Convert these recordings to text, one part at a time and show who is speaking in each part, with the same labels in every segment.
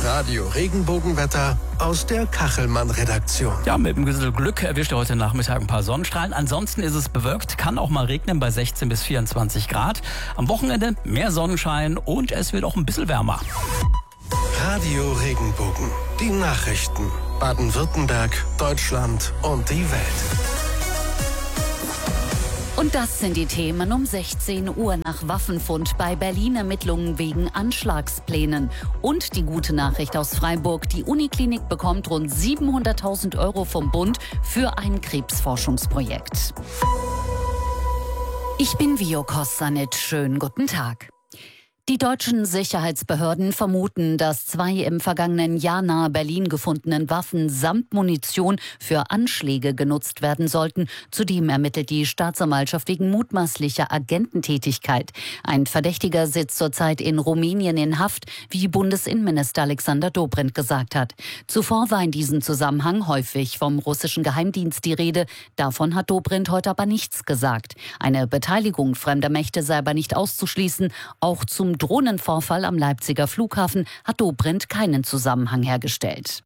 Speaker 1: Das Radio-Regenbogenwetter aus der Kachelmann-Redaktion.
Speaker 2: Ja, mit ein bisschen Glück erwischt ihr heute Nachmittag ein paar Sonnenstrahlen. Ansonsten ist es bewölkt, kann auch mal regnen bei 16 bis 24 Grad. Am Wochenende mehr Sonnenschein und es wird auch ein bisschen wärmer.
Speaker 1: Radio-Regenbogen, die Nachrichten. Baden-Württemberg, Deutschland und die Welt.
Speaker 3: Und das sind die Themen um 16 Uhr nach Waffenfund bei Berlin Ermittlungen wegen Anschlagsplänen. Und die gute Nachricht aus Freiburg, die Uniklinik bekommt rund 700.000 € vom Bund für ein Krebsforschungsprojekt. Ich bin Vio Kossanit, schönen guten Tag. Die deutschen Sicherheitsbehörden vermuten, dass 2 im vergangenen Jahr nahe Berlin gefundenen Waffen samt Munition für Anschläge genutzt werden sollten. Zudem ermittelt die Staatsanwaltschaft wegen mutmaßlicher Agententätigkeit. Ein Verdächtiger sitzt zurzeit in Rumänien in Haft, wie Bundesinnenminister Alexander Dobrindt gesagt hat. Zuvor war in diesem Zusammenhang häufig vom russischen Geheimdienst die Rede. Davon hat Dobrindt heute aber nichts gesagt. Eine Beteiligung fremder Mächte sei aber nicht auszuschließen. Auch zum Drohnenvorfall am Leipziger Flughafen hat Dobrindt keinen Zusammenhang hergestellt.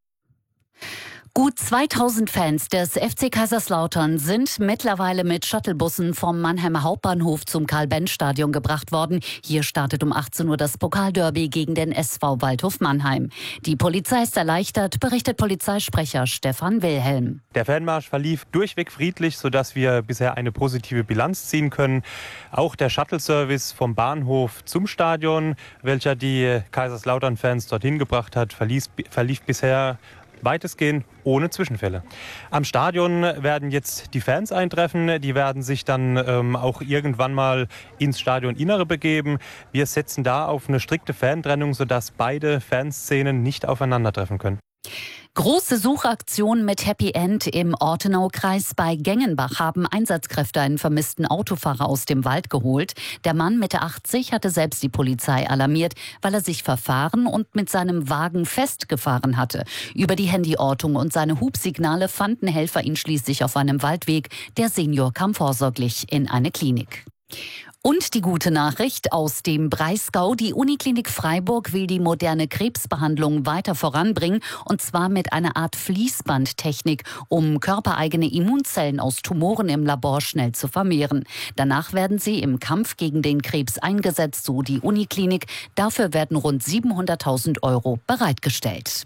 Speaker 3: Gut 2000 Fans des FC Kaiserslautern sind mittlerweile mit Shuttlebussen vom Mannheimer Hauptbahnhof zum Karl-Benz-Stadion gebracht worden. Hier startet um 18 Uhr das Pokalderby gegen den SV Waldhof Mannheim. Die Polizei ist erleichtert, berichtet Polizeisprecher Stefan Wilhelm.
Speaker 4: Der Fanmarsch verlief durchweg friedlich, sodass wir bisher eine positive Bilanz ziehen können. Auch der Shuttle-Service vom Bahnhof zum Stadion, welcher die Kaiserslautern-Fans dorthin gebracht hat, verlief bisher weitestgehend ohne Zwischenfälle. Am Stadion werden jetzt die Fans eintreffen. Die werden sich dann auch irgendwann mal ins Stadioninnere begeben. Wir setzen da auf eine strikte Fantrennung, sodass beide Fanszenen nicht aufeinandertreffen können.
Speaker 3: Große Suchaktion mit Happy End im Ortenaukreis bei Gengenbach haben Einsatzkräfte einen vermissten Autofahrer aus dem Wald geholt. Der Mann Mitte 80 hatte selbst die Polizei alarmiert, weil er sich verfahren und mit seinem Wagen festgefahren hatte. Über die Handyortung und seine Hubsignale fanden Helfer ihn schließlich auf einem Waldweg. Der Senior kam vorsorglich in eine Klinik. Und die gute Nachricht aus dem Breisgau. Die Uniklinik Freiburg will die moderne Krebsbehandlung weiter voranbringen. Und zwar mit einer Art Fließbandtechnik, um körpereigene Immunzellen aus Tumoren im Labor schnell zu vermehren. Danach werden sie im Kampf gegen den Krebs eingesetzt, so die Uniklinik. Dafür werden rund 700.000 € bereitgestellt.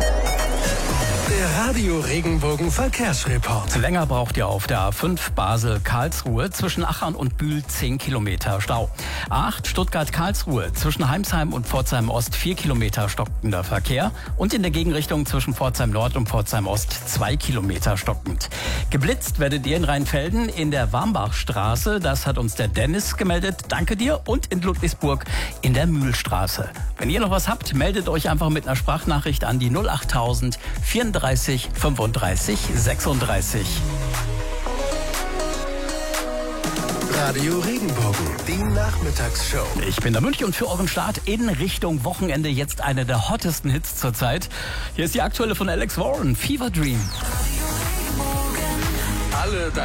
Speaker 1: Der Radio-Regenbogen Verkehrsreport.
Speaker 2: Länger braucht ihr auf der A5 Basel-Karlsruhe zwischen Achern und Bühl 10 Kilometer Stau. A8 Stuttgart-Karlsruhe zwischen Heimsheim und Pforzheim-Ost 4 Kilometer stockender Verkehr und in der Gegenrichtung zwischen Pforzheim-Nord und Pforzheim-Ost 2 Kilometer stockend. Geblitzt werdet ihr in Rheinfelden in der Warmbachstraße, das hat uns der Dennis gemeldet, danke dir, und in Ludwigsburg in der Mühlstraße. Wenn ihr noch was habt, meldet euch einfach mit einer Sprachnachricht an die 08000 34 35 36.
Speaker 1: Radio Regenbogen, die Nachmittagsshow.
Speaker 2: Ich bin der Münch und für euren Start in Richtung Wochenende jetzt einer der hottesten Hits zurzeit. Hier ist die aktuelle von Alex Warren, Fever Dream.
Speaker 1: Alle